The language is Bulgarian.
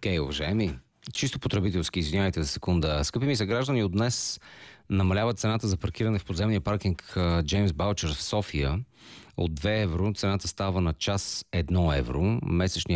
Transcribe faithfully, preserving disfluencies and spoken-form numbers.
Окей, okay, уважаеми. Чисто потребителски, извинявайте за секунда. Скъпи ми съграждани, от днес намаляват цената за паркиране в подземния паркинг Джеймс Балчер в София. От две евро цената става на час едно евро. Месечният